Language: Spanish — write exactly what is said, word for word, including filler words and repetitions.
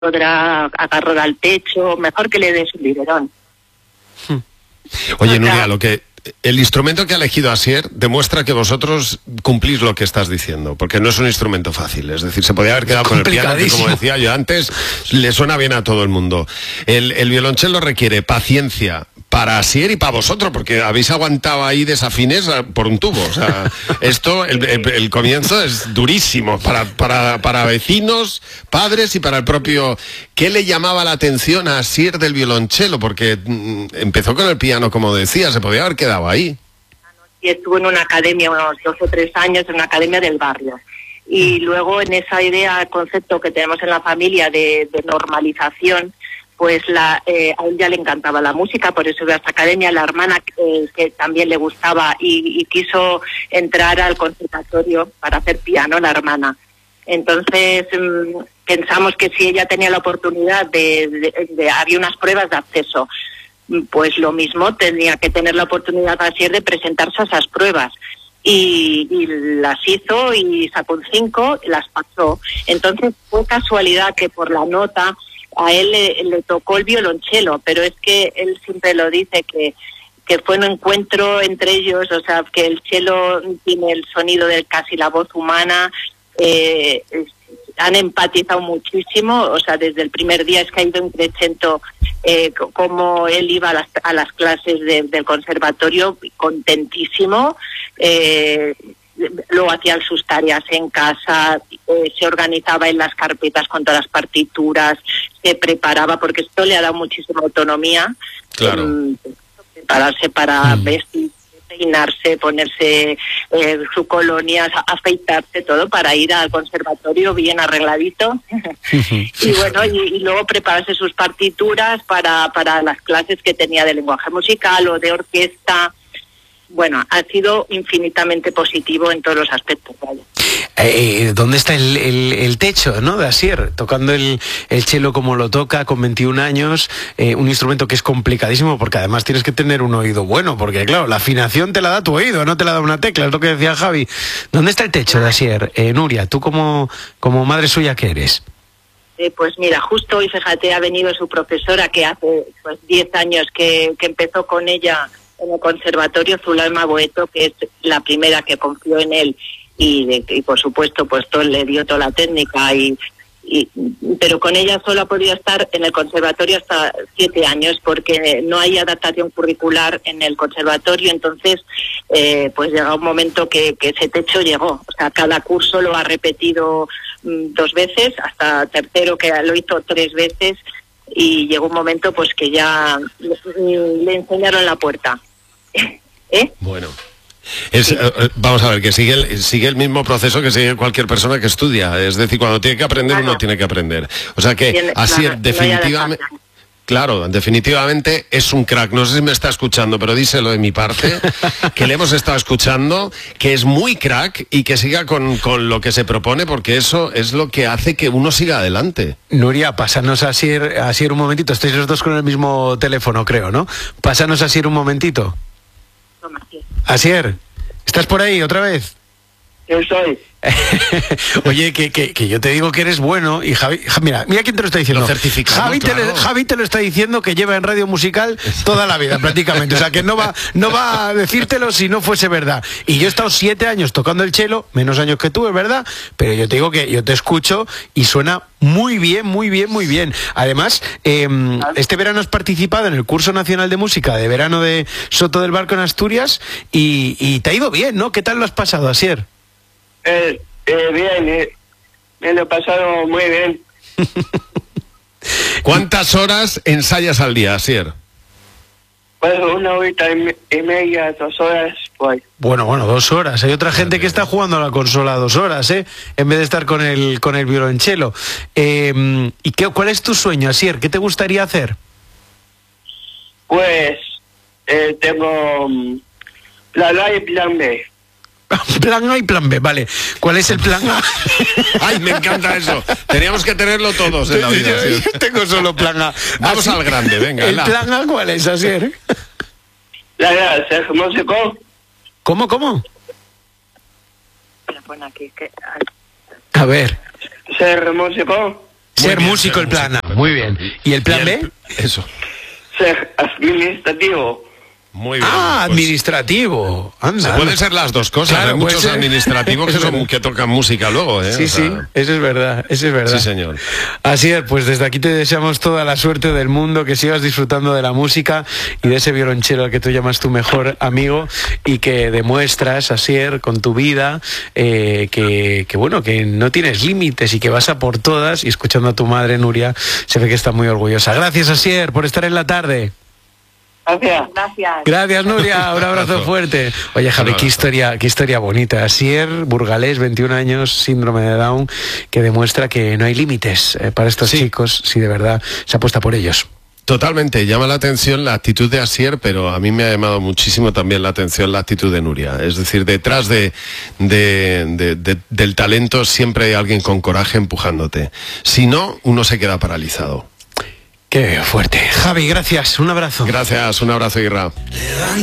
podrá agarrar al techo, mejor que le des un biberón. Oye, Nuria, lo que el instrumento que ha elegido Asier demuestra que vosotros cumplís lo que estás diciendo, porque no es un instrumento fácil. Es decir, se podía haber quedado con el piano, que, como decía yo antes, le suena bien a todo el mundo. El, el violonchelo requiere paciencia para Asier y para vosotros, porque habéis aguantado ahí desafines por un tubo. O sea, esto, el, el, el comienzo es durísimo para, para, para vecinos, padres y para el propio... ¿Qué le llamaba la atención a Asier del violonchelo? Porque mm, empezó con el piano, como decía, se podía haber quedado ahí. Y estuvo en una academia, unos dos o tres años, en una academia del barrio. Y luego en esa idea, concepto que tenemos en la familia de, de normalización, pues la, eh, a él ya le encantaba la música, por eso iba a esta academia. La hermana eh, que también le gustaba y, y quiso entrar al conservatorio para hacer piano, la hermana. Entonces mmm, pensamos que si ella tenía la oportunidad de, de, de, había unas pruebas de acceso, pues lo mismo tenía que tener la oportunidad así de presentarse a esas pruebas. Y, y las hizo y sacó un cinco, las pasó. Entonces fue casualidad que por la nota a él le, le tocó el violonchelo, pero es que él siempre lo dice que que fue un encuentro entre ellos, o sea, que el cello tiene el sonido de casi la voz humana. Eh, han empatizado muchísimo, o sea, desde el primer día es que ha ido increciendo eh, como él iba a las, a las clases de, del conservatorio, contentísimo. Eh, luego hacía sus tareas en casa, eh, se organizaba en las carpetas con todas las partituras, se preparaba, porque esto le ha dado muchísima autonomía. Claro. Eh, prepararse para mm. vestir, peinarse, ponerse eh, su colonia, afeitarse, todo para ir al conservatorio bien arregladito. Y bueno, y, y luego prepararse sus partituras para, para las clases que tenía de lenguaje musical o de orquesta. Bueno, ha sido infinitamente positivo en todos los aspectos, ¿vale? Eh, ¿Dónde está el, el, el techo, ¿no?, de Asier? Tocando el, el cello como lo toca, con veintiún años, eh, un instrumento que es complicadísimo, porque además tienes que tener un oído bueno, porque claro, la afinación te la da tu oído, no te la da una tecla, es lo que decía Javi. ¿Dónde está el techo de Asier? Eh, Nuria, tú como, como madre suya, ¿qué eres? Eh, pues mira, justo hoy, fíjate, ha venido su profesora, que hace pues diez años que, que empezó con ella en el conservatorio, Zuleima Boeto, que es la primera que confió en él y, de, y por supuesto pues todo, le dio toda la técnica, y, y pero con ella solo ha podido estar en el conservatorio hasta siete años porque no hay adaptación curricular en el conservatorio. Entonces eh, pues llega un momento que, que ese techo llegó, o sea, cada curso lo ha repetido mm, dos veces, hasta tercero que lo hizo tres veces, y llegó un momento pues que ya le, le enseñaron la puerta. ¿Eh? Bueno, es, sí. eh, vamos a ver, que sigue el, sigue el mismo proceso que sigue cualquier persona que estudia. Es decir, cuando tiene que aprender, claro, uno tiene que aprender. O sea que Tiene, así claro, definitivamente... No Claro, definitivamente es un crack. No sé si me está escuchando, pero díselo de mi parte, que le hemos estado escuchando, que es muy crack y que siga con, con lo que se propone, porque eso es lo que hace que uno siga adelante. Nuria, pásanos a Asier, a Asier un momentito. Estáis los dos con el mismo teléfono, creo, ¿no? Pásanos a Asier un momentito. Asier, ¿estás por ahí otra vez? Yo soy. Oye, que, que, que yo te digo que eres bueno y Javi, mira, mira quién te lo está diciendo. Lo certificamos, Javi, claro. te lo, Javi te lo está diciendo, que lleva en radio musical toda la vida prácticamente, o sea que no va, no va a decírtelo si no fuese verdad. Y yo he estado siete años tocando el cello, menos años que tú, es verdad, pero yo te digo que yo te escucho y suena muy bien, muy bien, muy bien. Además, eh, este verano has participado en el curso nacional de música de verano de Soto del Barco en Asturias y, y te ha ido bien, ¿no? ¿Qué tal lo has pasado, Asier? Eh, eh, bien, eh, me lo he pasado muy bien. ¿Cuántas horas ensayas al día, Asier? Pues una horita y, me, y media, dos horas, pues. Bueno, bueno, dos horas. Hay otra gente que está jugando a la consola dos horas, ¿eh? En vez de estar con el con el violonchelo. Eh, ¿Y qué, cuál es tu sueño, Asier? ¿Qué te gustaría hacer? Pues eh, tengo um, plan A y plan B. Plan A y plan B, vale. ¿Cuál es el plan A? Ay, me encanta eso. Teníamos que tenerlo todos en la vida. Yo, ¿sí? yo tengo solo plan A. Vamos Así, al grande, venga. ¿El la. plan A cuál es, Asier? La verdad, ser músico. ¿Cómo, cómo? Bueno, aquí, que... A ver. Ser músico. Ser bien, músico ser el plan músico. A. Muy bien. ¿Y el plan Y el- B? Eso. Ser administrativo. Muy bien. Ah, pues, administrativo. Anda. se pueden ser las dos cosas. Claro, Hay puede muchos ser. administrativos que, Es son, verdad. que tocan música luego, ¿eh? Sí, O sea, sí, eso es verdad, eso es verdad. Sí, señor. Así es, pues desde aquí te deseamos toda la suerte del mundo, que sigas disfrutando de la música y de ese violonchelo al que tú llamas tu mejor amigo y que demuestras, Asier, con tu vida, eh, que, que bueno, que no tienes límites y que vas a por todas, y escuchando a tu madre, Nuria, se ve que está muy orgullosa. Gracias, Asier, por estar en la tarde. Gracias. Gracias. Gracias, Nuria, un abrazo abrazo. fuerte. Oye, Javi, Un qué abrazo. historia, qué historia bonita. Asier, burgalés, veintiún años, síndrome de Down, que demuestra que no hay límites eh, para estos Sí. chicos si de verdad se apuesta por ellos. Totalmente, llama la atención la actitud de Asier, pero a mí me ha llamado muchísimo también la atención la actitud de Nuria. Es decir, detrás de, de- de- de- del talento siempre hay alguien con coraje empujándote. Si no, uno se queda paralizado. Qué fuerte. Javi, gracias. Un abrazo. Gracias, un abrazo, Irra.